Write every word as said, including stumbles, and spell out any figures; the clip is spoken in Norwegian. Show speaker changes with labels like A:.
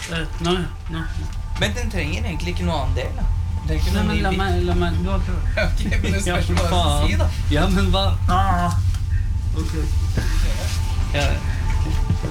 A: Uh, nå, nå.
B: Men den trenger egentlig ikke noe annen del, da. Den trenger ikke
A: Nei,
B: noe
A: men
B: ny
A: la
B: bil.
A: meg, la meg, du har prøvd.
B: Ok, men det spørs hva jeg skal
A: faen.
B: si, da.
A: Ja, men hva? Ah. Ok.
B: Ja,